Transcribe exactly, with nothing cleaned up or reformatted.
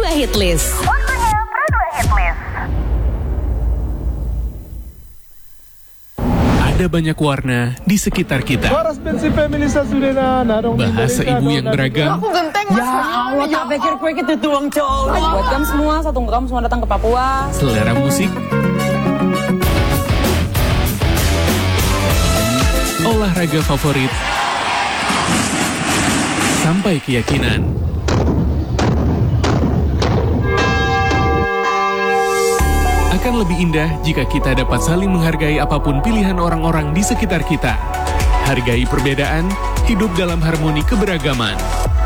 dua Hitlist. Waktunya Pro dua Hitlist. Ada banyak warna di sekitar kita. Bahasa ibu yang beragam. Aku genteng mas. Ya Allah, tak pikir kue itu tuang cowok. Buat kamu semua, satu kamu semua datang ke Papua. Selera musik, olahraga favorit, sampai keyakinan. Akan lebih indah jika kita dapat saling menghargai apapun pilihan orang-orang di sekitar kita. Hargai perbedaan, hidup dalam harmoni keberagaman.